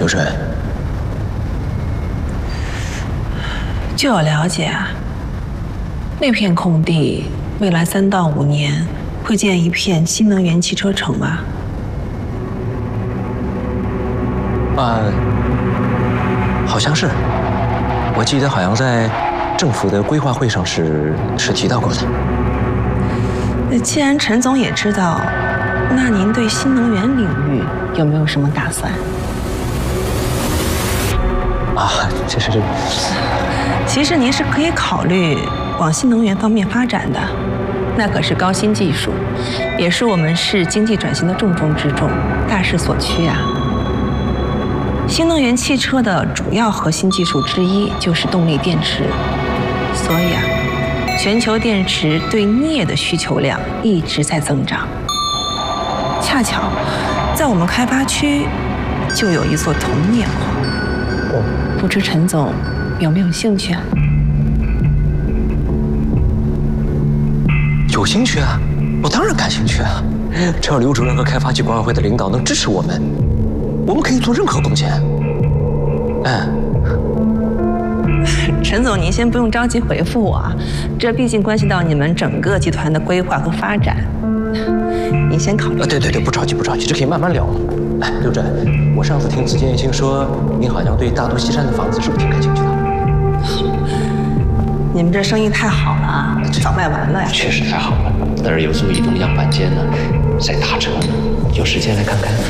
刘顺， 据我了解啊，那片空地未来3到5年会建一片新能源汽车城吧？ 好像是，我记得好像在政府的规划会上是提到过的。 那既然陈总也知道，那您对新能源领域有没有什么打算？ 这是。 其实您是可以考虑往新能源方面发展的，那可是高新技术，也是我们市经济转型的重中之重，大势所趋啊。新能源汽车的主要核心技术之一就是动力电池，所以啊，全球电池对镍的需求量一直在增长。恰巧，在我们开发区就有一座铜镍矿，不知陈总有没有兴趣啊？ 有兴趣啊，我当然感兴趣啊！只要刘主任和开发区管委会的领导能支持我们，我们可以做任何贡献。 陈总，您先不用着急回复我啊，这毕竟关系到你们整个集团的规划和发展，您先考虑。 对，不着急，这可以慢慢聊。刘主任，我上次听子建新说，您好像对大肚西山的房子是不是挺感兴趣的？ 你们这生意太好了啊，早卖完了呀。 确实太好了，那儿有座移动样板间呢，在打折呢，有时间来看看。